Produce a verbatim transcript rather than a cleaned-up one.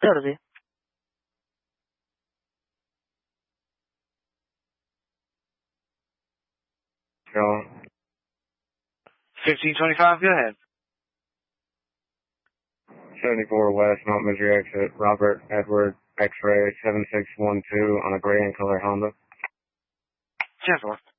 thirty. Go. fifteen twenty-five, go ahead. seventy-four West, Mount Misery exit, Robert Edward X-ray seven six one two on a gray and color Honda. ten four.